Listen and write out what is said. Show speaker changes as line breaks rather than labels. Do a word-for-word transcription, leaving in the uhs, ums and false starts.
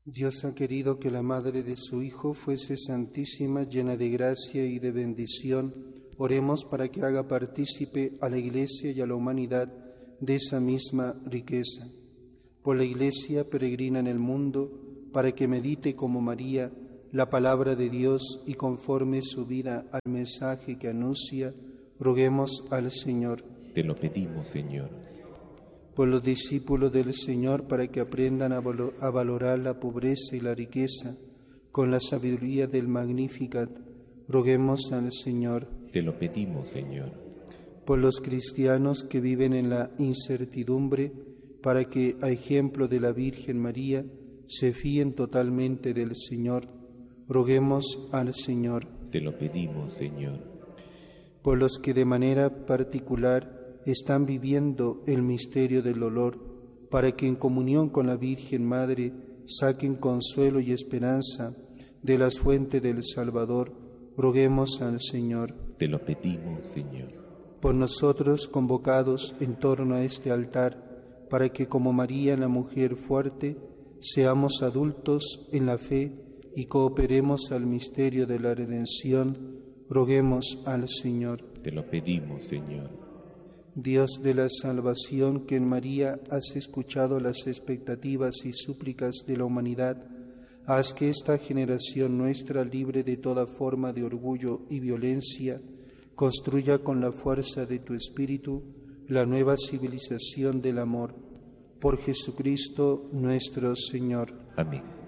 Dios ha querido que la madre de su Hijo fuese santísima, llena de gracia y de bendición. Oremos para que haga partícipe a la Iglesia y a la humanidad de esa misma riqueza. Por la Iglesia peregrina en el mundo, para que medite como María la palabra de Dios y conforme su vida al mensaje que anuncia, roguemos al Señor.
Te lo pedimos, Señor.
Por los discípulos del Señor, para que aprendan a, valo- a valorar la pobreza y la riqueza con la sabiduría del Magnificat, roguemos al Señor.
Te lo pedimos, Señor.
Por los cristianos que viven en la incertidumbre, para que, a ejemplo de la Virgen María, se fíen totalmente del Señor, roguemos al Señor.
Te lo pedimos, Señor.
Por los que de manera particular están viviendo el misterio del dolor, para que en comunión con la Virgen Madre saquen consuelo y esperanza de las fuentes del Salvador, roguemos al Señor.
Te lo pedimos, Señor.
Por nosotros convocados en torno a este altar, para que como María la mujer fuerte, seamos adultos en la fe y cooperemos al misterio de la redención, roguemos al Señor.
Te lo pedimos, Señor.
Dios de la salvación, que en María has escuchado las expectativas y súplicas de la humanidad, haz que esta generación nuestra, libre de toda forma de orgullo y violencia, construya con la fuerza de tu Espíritu la nueva civilización del amor. Por Jesucristo nuestro Señor.
Amén.